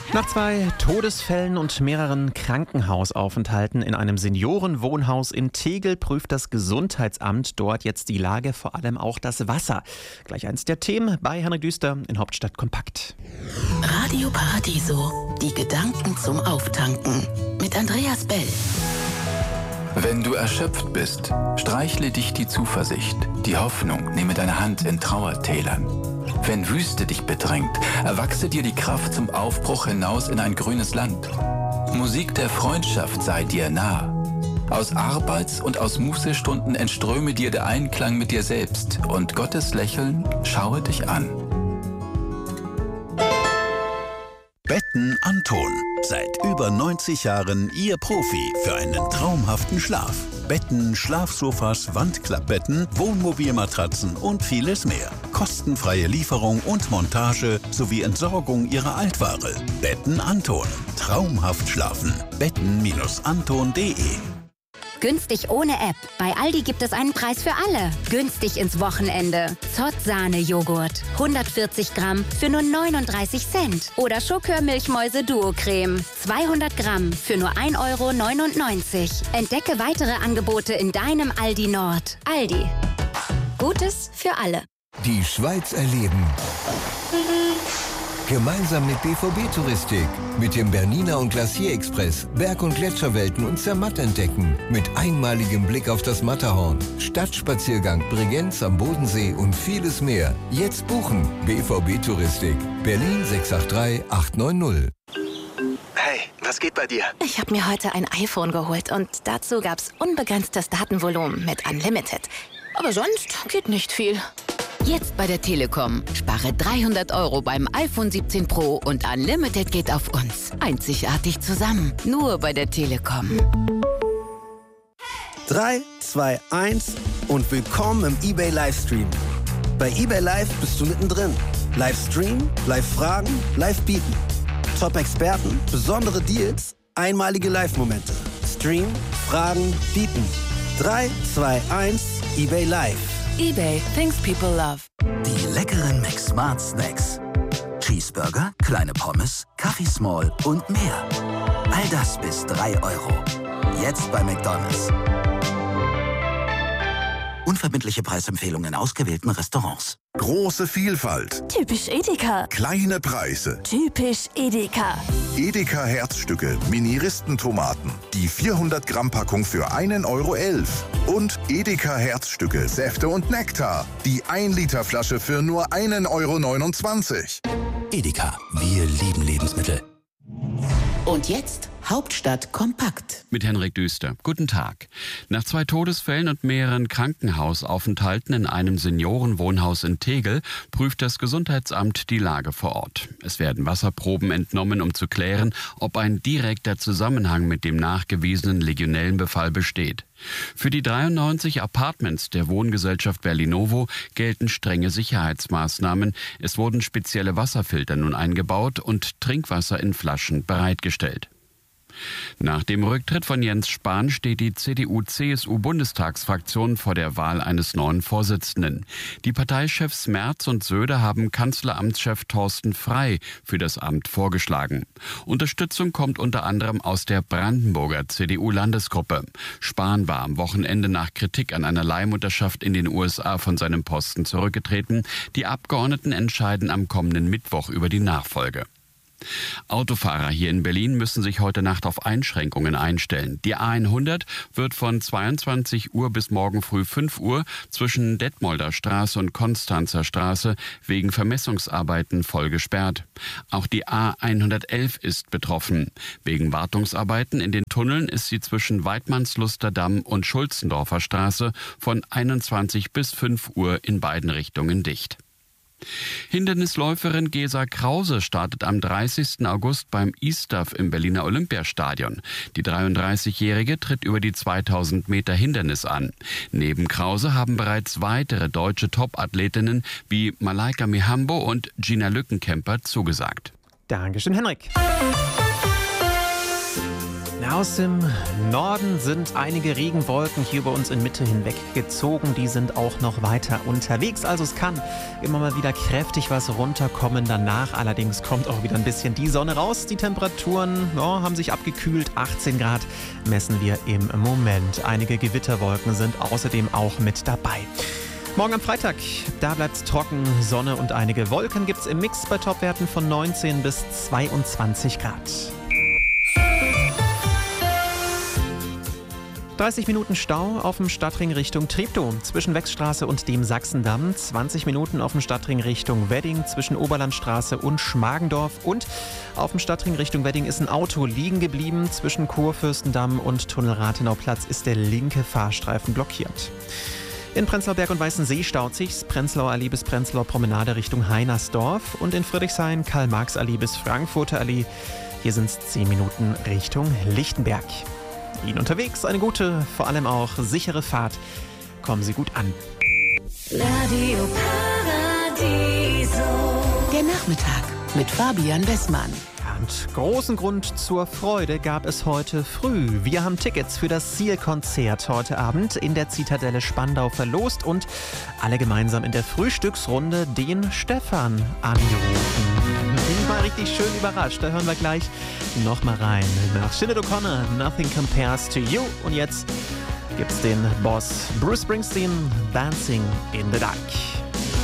Nach 2 Todesfällen und mehreren Krankenhausaufenthalten in einem Seniorenwohnhaus in Tegel prüft das Gesundheitsamt dort jetzt die Lage, vor allem auch das Wasser. Gleich eins der Themen bei Henrik Düster in Hauptstadt Kompakt. Radio Paradiso, die Gedanken zum Auftanken mit Andreas Bell. Wenn du erschöpft bist, streichle dich die Zuversicht. Die Hoffnung nehme deine Hand in Trauertälern. Wenn Wüste dich bedrängt, erwachse dir die Kraft zum Aufbruch hinaus in ein grünes Land. Musik der Freundschaft sei dir nah. Aus Arbeits- und aus Mußestunden entströme dir der Einklang mit dir selbst und Gottes Lächeln schaue dich an. Betten Anton. Seit über 90 Jahren Ihr Profi für einen traumhaften Schlaf. Betten, Schlafsofas, Wandklappbetten, Wohnmobilmatratzen und vieles mehr. Kostenfreie Lieferung und Montage sowie Entsorgung Ihrer Altware. Betten Anton. Traumhaft schlafen. Betten-anton.de. Günstig ohne App. Bei Aldi gibt es einen Preis für alle. Günstig ins Wochenende. Zott-Sahne-Joghurt. 140 Gramm für nur 39 Cent. Oder Schokör-Milchmäuse Duo-Creme. 200 Gramm für nur 1,99 €. Entdecke weitere Angebote in deinem Aldi Nord. Aldi. Gutes für alle. Die Schweiz erleben. Gemeinsam mit BVB Touristik. Mit dem Bernina und Glacier Express Berg- und Gletscherwelten und Zermatt entdecken. Mit einmaligem Blick auf das Matterhorn. Stadtspaziergang, Bregenz am Bodensee und vieles mehr. Jetzt buchen. BVB Touristik. Berlin 683 890. Hey, was geht bei dir? Ich habe mir heute ein iPhone geholt und dazu gab's unbegrenztes Datenvolumen mit Unlimited. Aber sonst geht nicht viel. Jetzt bei der Telekom. Spare 300 € beim iPhone 17 Pro und Unlimited geht auf uns. Einzigartig zusammen. Nur bei der Telekom. 3, 2, 1 und willkommen im eBay Livestream. Bei eBay Live bist du mittendrin. Livestream, Live-Fragen, Live-Bieten. Top-Experten, besondere Deals, einmalige Live-Momente. Stream, Fragen, Bieten. 3, 2, 1, eBay Live. eBay, things people love. Die leckeren McSmart Snacks. Cheeseburger, kleine Pommes, Kaffee Small und mehr. All das bis 3 €. Jetzt bei McDonald's. Unverbindliche Preisempfehlungen in ausgewählten Restaurants. Große Vielfalt. Typisch Edeka. Kleine Preise. Typisch Edeka. Edeka Herzstücke, Mini-Ristentomaten. Die 400 Gramm Packung für 1,11 €. Und Edeka Herzstücke, Säfte und Nektar. Die 1 Liter Flasche für nur 1,29 €. Edeka, wir lieben Lebensmittel. Und jetzt Hauptstadt kompakt. Mit Henrik Düster. Guten Tag. Nach 2 Todesfällen und mehreren Krankenhausaufenthalten in einem Seniorenwohnhaus in Tegel prüft das Gesundheitsamt die Lage vor Ort. Es werden Wasserproben entnommen, um zu klären, ob ein direkter Zusammenhang mit dem nachgewiesenen Legionellenbefall besteht. Für die 93 Apartments der Wohngesellschaft Berlinovo gelten strenge Sicherheitsmaßnahmen. Es wurden spezielle Wasserfilter nun eingebaut und Trinkwasser in Flaschen bereitgestellt. Nach dem Rücktritt von Jens Spahn steht die CDU-CSU-Bundestagsfraktion vor der Wahl eines neuen Vorsitzenden. Die Parteichefs Merz und Söder haben Kanzleramtschef Thorsten Frey für das Amt vorgeschlagen. Unterstützung kommt unter anderem aus der Brandenburger CDU-Landesgruppe. Spahn war am Wochenende nach Kritik an einer Leihmutterschaft in den USA von seinem Posten zurückgetreten. Die Abgeordneten entscheiden am kommenden Mittwoch über die Nachfolge. Autofahrer hier in Berlin müssen sich heute Nacht auf Einschränkungen einstellen. Die A100 wird von 22 Uhr bis morgen früh 5 Uhr zwischen Detmolder Straße und Konstanzer Straße wegen Vermessungsarbeiten voll gesperrt. Auch die A111 ist betroffen. Wegen Wartungsarbeiten in den Tunneln ist sie zwischen Weidmannsluster Damm und Schulzendorfer Straße von 21 bis 5 Uhr in beiden Richtungen dicht. Hindernisläuferin Gesa Krause startet am 30. August beim ISTAF im Berliner Olympiastadion. Die 33-Jährige tritt über die 2000 Meter Hindernis an. Neben Krause haben bereits weitere deutsche Top-Athletinnen wie Malaika Mihambo und Gina Lückenkämper zugesagt. Dankeschön, Henrik. Aus dem Norden sind einige Regenwolken hier bei uns in Mitte hinweggezogen. Die sind auch noch weiter unterwegs. Also es kann immer mal wieder kräftig was runterkommen. Danach allerdings kommt auch wieder ein bisschen die Sonne raus. Die Temperaturen haben sich abgekühlt. 18 Grad messen wir im Moment. Einige Gewitterwolken sind außerdem auch mit dabei. Morgen am Freitag, da bleibt es trocken, Sonne und einige Wolken gibt es im Mix bei Topwerten von 19 bis 22 Grad. 30 Minuten Stau auf dem Stadtring Richtung Treptow zwischen Wechstraße und dem Sachsendamm. 20 Minuten auf dem Stadtring Richtung Wedding zwischen Oberlandstraße und Schmargendorf. Und auf dem Stadtring Richtung Wedding ist ein Auto liegen geblieben. Zwischen Kurfürstendamm und Tunnel Rathenauplatz ist der linke Fahrstreifen blockiert. In Prenzlauer Berg und Weißensee staut sich's. Prenzlauer Allee bis Prenzlauer Promenade Richtung Heinersdorf. Und in Friedrichshain Karl-Marx-Allee bis Frankfurter Allee. Hier sind's 10 Minuten Richtung Lichtenberg. Ihnen unterwegs eine gute, vor allem auch sichere Fahrt. Kommen Sie gut an. Radio Paradiso. Der Nachmittag mit Fabian Westmann. Und großen Grund zur Freude gab es heute früh. Wir haben Tickets für das Seal-Konzert heute Abend in der Zitadelle Spandau verlost und alle gemeinsam in der Frühstücksrunde den Stefan angerufen. Bin ich mal richtig schön überrascht. Da hören wir gleich noch mal rein. Nach Sinead O'Connor, Nothing Compares to You. Und jetzt gibt's den Boss Bruce Springsteen, Dancing in the Dark.